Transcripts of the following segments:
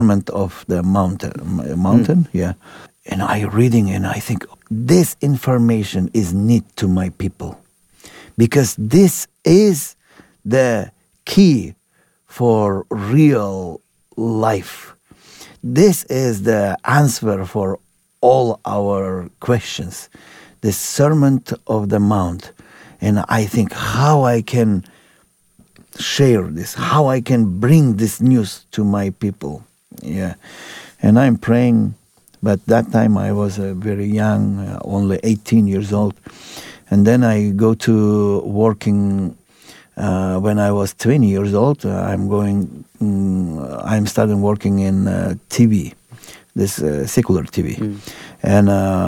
of the mountain, yeah. And I reading and I think this information is need to my people, because this is the key for real life. This is the answer for all our questions. The Sermon of the Mount. And I think how I can share this, how I can bring this news to my people. Yeah. And I'm praying, but that time I was very young, only 18 years old. And then I go to working when I was 20 years old. I'm starting working in TV, this secular TV. And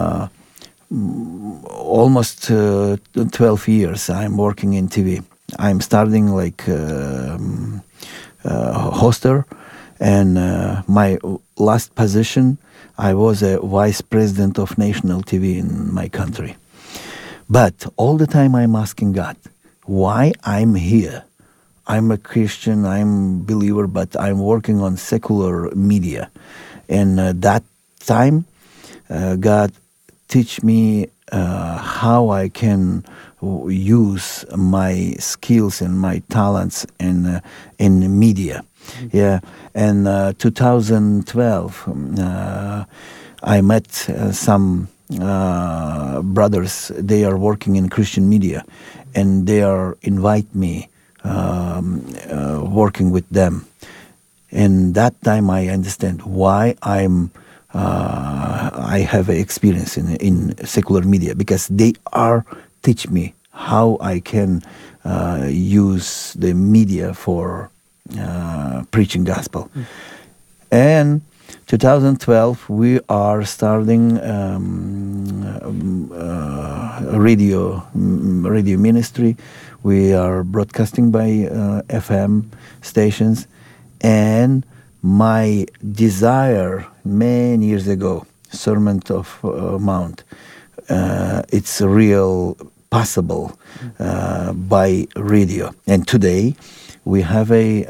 almost 12 years I'm working in TV. I'm starting like hoster, and my last position, I was a vice president of national TV in my country. But all the time I'm asking God, why I'm here? I'm a Christian, I'm a believer, but I'm working on secular media. And that time, God teach me how I can use my skills and my talents in media. Yeah, and 2012, I met some brothers. They are working in Christian media, and they are invite me working with them. And that time I understand why I have experience in secular media, because they are teach me how I can use the media for preaching gospel. And 2012 we are starting radio ministry. We are broadcasting by FM stations, and my desire many years ago, Sermon of Mount, it's real possible by radio. And today we have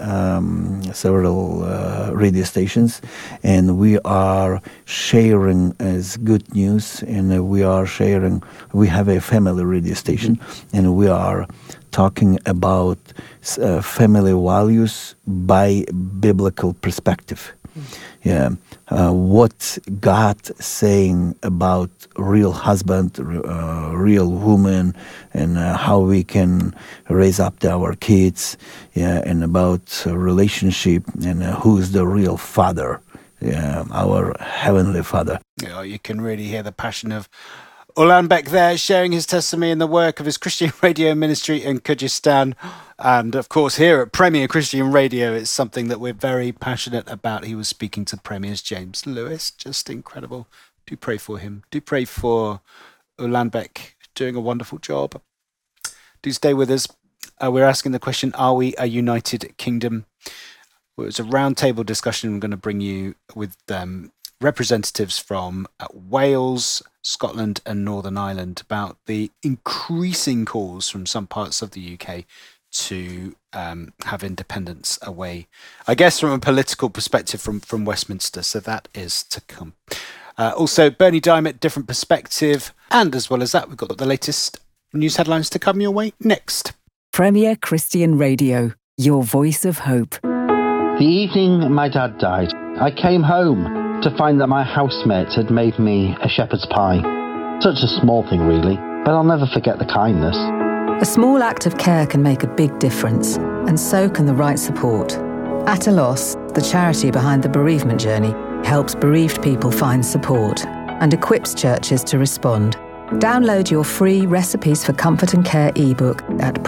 several radio stations, and we are sharing as good news, and we have a family radio station, and we are talking about family values by biblical perspective. Yeah, what God saying about real husband, real woman, and how we can raise up our kids. Yeah, and about relationship, and who's the real father. Yeah, our heavenly Father. Yeah, you can really hear the passion of Ulanbek there, sharing his testimony and the work of his Christian radio ministry in Kyrgyzstan. And of course, here at Premier Christian Radio, it's something that we're very passionate about. He was speaking to Premier's James Lewis. Just incredible. Do pray for him. Do pray for Ulanbek, doing a wonderful job. Do stay with us. We're asking the question, are we a united kingdom? Well, it's a roundtable discussion. I'm going to bring you with representatives from Wales, Scotland and Northern Ireland about the increasing calls from some parts of the UK to have independence away, I guess, from a political perspective from Westminster. So that is to come. Also, Bernie Diamond, different perspective. And as well as that, we've got the latest news headlines to come your way next. Premier Christian Radio, your voice of hope. The evening my dad died, I came home to find that my housemate had made me a shepherd's pie. Such a small thing, really, but I'll never forget the kindness. A small act of care can make a big difference, and so can the right support. At a Loss, the charity behind the bereavement journey, helps bereaved people find support and equips churches to respond. Download your free Recipes for Comfort and Care ebook at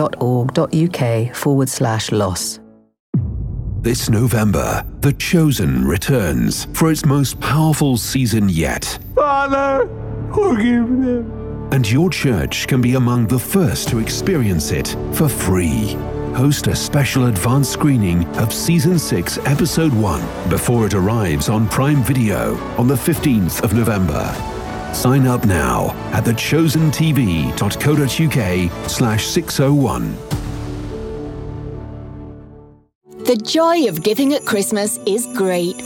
premier.org.uk/loss. This November, The Chosen returns for its most powerful season yet. Father, forgive them. And your church can be among the first to experience it for free. Host a special advanced screening of Season 6, Episode 1 before it arrives on Prime Video on the 15th of November. Sign up now at thechosentv.co.uk/601. The joy of giving at Christmas is great,